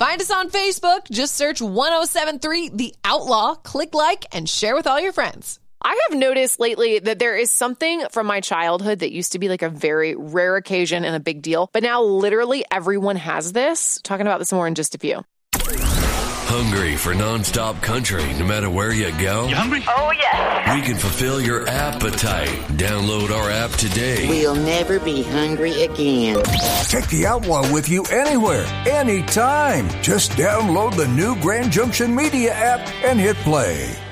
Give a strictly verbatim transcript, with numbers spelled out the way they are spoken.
Find us on Facebook. Just search one oh seven three The Outlaw. Click like and share with all your friends. I have noticed lately that there is something from my childhood that used to be like a very rare occasion and a big deal, but now literally everyone has this. Talking about this more in just a few. Hungry for nonstop country no matter where you go? You hungry? Oh, yeah. We can fulfill your appetite. Download our app today. We'll never be hungry again. Take the Outlaw with you anywhere, anytime. Just download the new Grand Junction Media app and hit play.